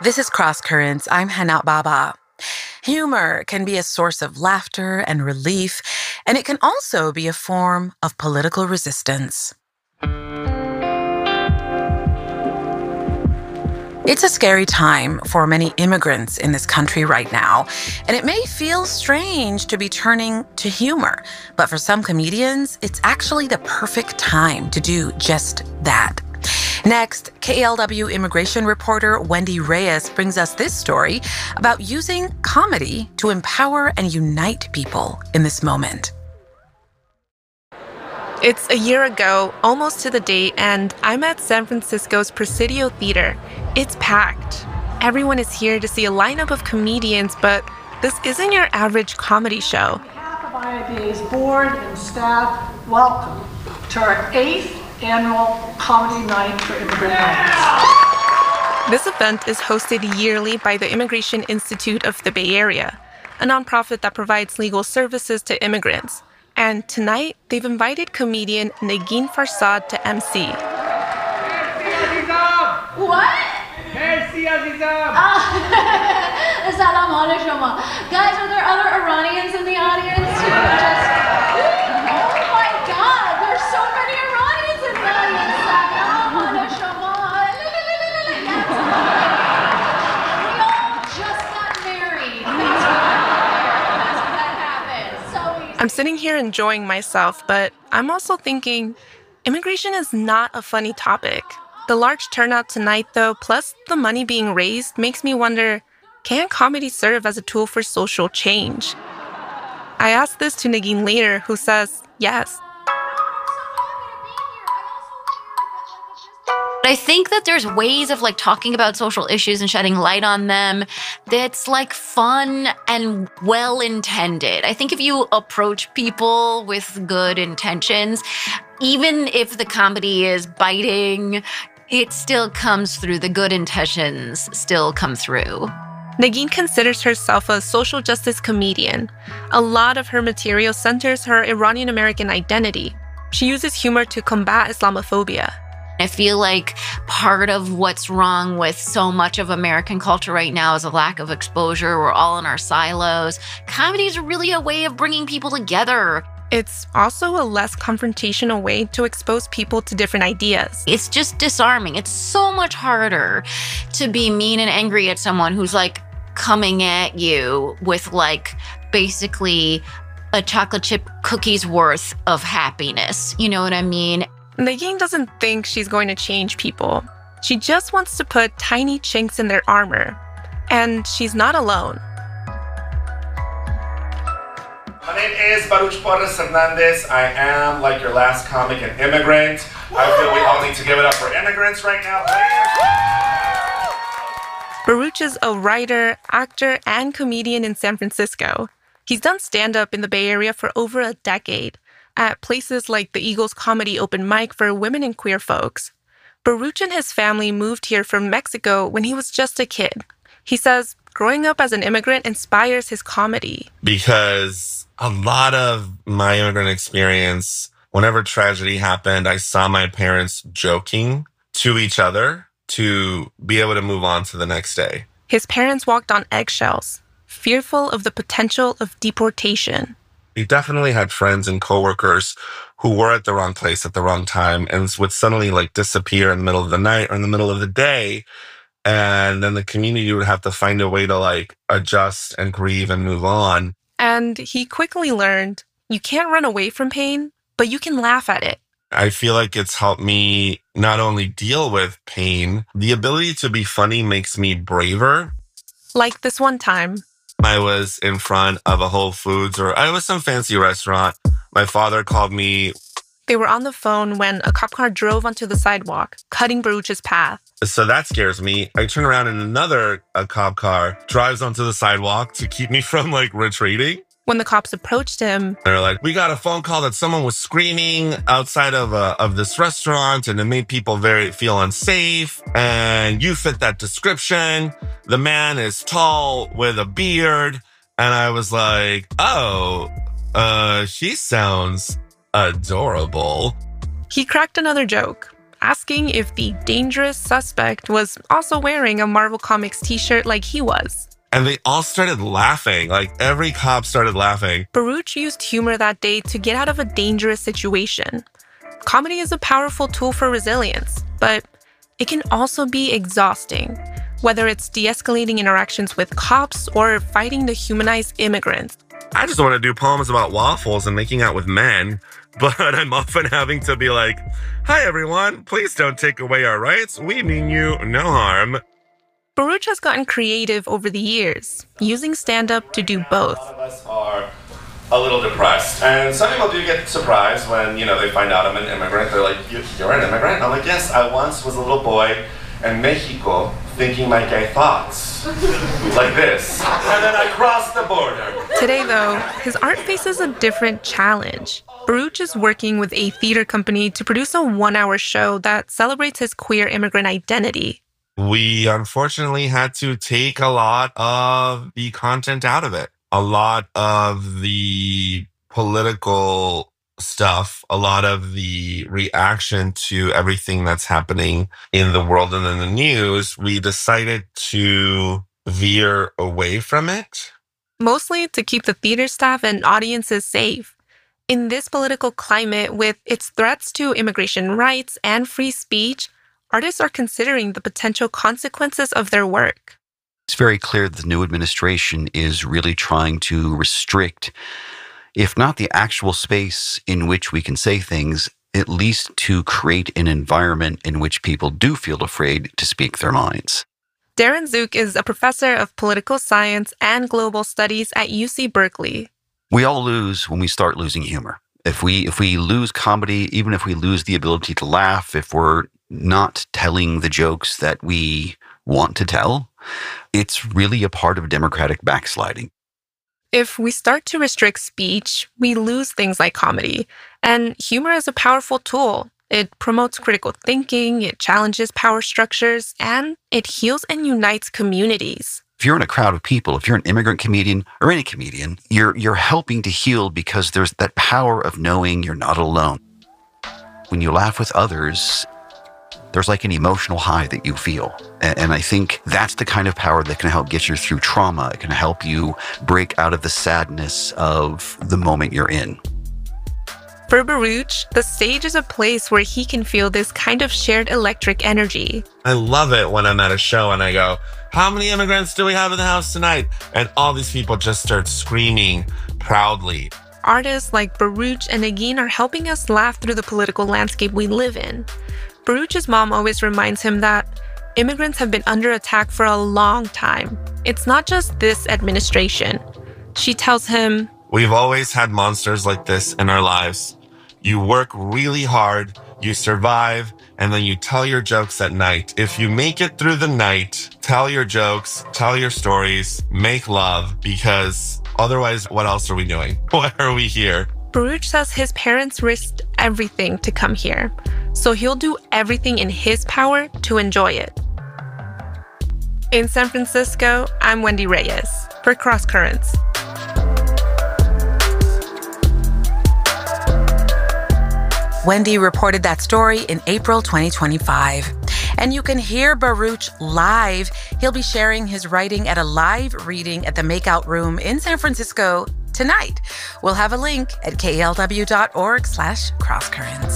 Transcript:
This is Cross Currents. I'm Hanat Baba. Humor can be a source of laughter and relief, and it can also be a form of political resistance. It's a scary time for many immigrants in this country right now, and it may feel strange to be turning to humor, but for some comedians, it's actually the perfect time to do just that. Next, KALW immigration reporter Wendy Reyes brings us this story about using comedy to empower and unite people in this moment. It's a year ago, almost to the date, and I'm at San Francisco's Presidio Theater. It's packed. Everyone is here to see a lineup of comedians, but this isn't your average comedy show. On behalf of IIBA's board and staff, welcome to our 8th annual Comedy Night for Immigrant Rights. This event is hosted yearly by the Immigration Institute of the Bay Area, a nonprofit that provides legal services to immigrants. And tonight, they've invited comedian Negin Farsad to MC. What? Merci, Azizam. Salam alaikum. Guys, are there other Iranians in the audience? Oh my God, there's so many Iranians in the audience. Salam alaikum. We all just got married. That's when that happened. So I'm sitting here enjoying myself, but I'm also thinking immigration is not a funny topic. The large turnout tonight, though, plus the money being raised, makes me wonder, can comedy serve as a tool for social change? I asked this to Negin later, who says yes. I think that there's ways of talking about social issues and shedding light on them that's fun and well-intended. I think if you approach people with good intentions, even if the comedy is biting, it still comes through. The good intentions still come through. Negin considers herself a social justice comedian. A lot of her material centers her Iranian-American identity. She uses humor to combat Islamophobia. I feel like part of what's wrong with so much of American culture right now is a lack of exposure. We're all in our silos. Comedy is really a way of bringing people together. It's also a less confrontational way to expose people to different ideas. It's just disarming. It's so much harder to be mean and angry at someone who's coming at you with basically a chocolate chip cookie's worth of happiness. You know what I mean? Negin doesn't think she's going to change people. She just wants to put tiny chinks in their armor. And she's not alone. My name is Baruch Porras Hernandez. I am like your last comic and immigrant. I feel we all need to give it up for immigrants right now, please. Baruch is a writer, actor, and comedian in San Francisco. He's done stand-up in the Bay Area for over a decade, at places like the Eagles Comedy Open Mic for women and queer folks. Baruch and his family moved here from Mexico when he was just a kid. He says growing up as an immigrant inspires his comedy. Because a lot of my immigrant experience, whenever tragedy happened, I saw my parents joking to each other to be able to move on to the next day. His parents walked on eggshells, fearful of the potential of deportation. We definitely had friends and coworkers who were at the wrong place at the wrong time and would suddenly disappear in the middle of the night or in the middle of the day. And then the community would have to find a way to adjust and grieve and move on. And he quickly learned you can't run away from pain, but you can laugh at it. I feel like it's helped me not only deal with pain, the ability to be funny makes me braver. Like this one time. I was in front of a Whole Foods or I was some fancy restaurant. My father called me. They were on the phone when a cop car drove onto the sidewalk, cutting Baruch's path. So that scares me. I turn around and another cop car drives onto the sidewalk to keep me from retreating. When the cops approached him, they're like, we got a phone call that someone was screaming outside of this restaurant and it made people feel unsafe. And you fit that description. The man is tall with a beard. And I was like, oh, she sounds adorable. He cracked another joke. asking if the dangerous suspect was also wearing a Marvel Comics t-shirt like he was. And they all started laughing. Like, every cop started laughing. Baruch used humor that day to get out of a dangerous situation. Comedy is a powerful tool for resilience, but it can also be exhausting, whether it's de-escalating interactions with cops or fighting to humanize immigrants. I just want to do poems about waffles and making out with men, but I'm often having to be like, "Hi everyone, please don't take away our rights. We mean you no harm." Baruch has gotten creative over the years, using stand-up to do both. A lot of us are a little depressed. And some people do get surprised when, they find out I'm an immigrant. They're like, "You're an immigrant?" I'm like, "Yes, I once was a little boy in Mexico thinking my gay thoughts." Like this. And then I crossed the border. Today, though, his art faces a different challenge. Baruch is working with a theater company to produce a 1-hour show that celebrates his queer immigrant identity. We unfortunately had to take a lot of the content out of it. A lot of the political stuff, a lot of the reaction to everything that's happening in the world and in the news, we decided to veer away from it. Mostly to keep the theater staff and audiences safe. In this political climate, with its threats to immigration rights and free speech, artists are considering the potential consequences of their work. It's very clear that the new administration is really trying to restrict, if not the actual space in which we can say things, at least to create an environment in which people do feel afraid to speak their minds. Darren Zook is a professor of political science and global studies at UC Berkeley. We all lose when we start losing humor. If we lose comedy, even if we lose the ability to laugh, if we're not telling the jokes that we want to tell, it's really a part of democratic backsliding. If we start to restrict speech, we lose things like comedy. And humor is a powerful tool. It promotes critical thinking, it challenges power structures, and it heals and unites communities. If you're in a crowd of people, if you're an immigrant comedian or any comedian, you're helping to heal because there's that power of knowing you're not alone. When you laugh with others, there's like an emotional high that you feel. And I think that's the kind of power that can help get you through trauma. It can help you break out of the sadness of the moment you're in. For Baruch, the stage is a place where he can feel this kind of shared electric energy. I love it when I'm at a show and I go, "How many immigrants do we have in the house tonight?" And all these people just start screaming proudly. Artists like Baruch and Negin are helping us laugh through the political landscape we live in. Baruch's mom always reminds him that immigrants have been under attack for a long time. It's not just this administration. She tells him, "We've always had monsters like this in our lives. You work really hard, you survive, and then you tell your jokes at night. If you make it through the night, tell your jokes, tell your stories, make love, because otherwise, what else are we doing? Why are we here?" Baruch says his parents risked everything to come here, so he'll do everything in his power to enjoy it. In San Francisco, I'm Wendy Reyes for Cross Currents. Wendy reported that story in April 2025. And you can hear Baruch live. He'll be sharing his writing at a live reading at the Makeout Room in San Francisco tonight. We'll have a link at klw.org/crosscurrents.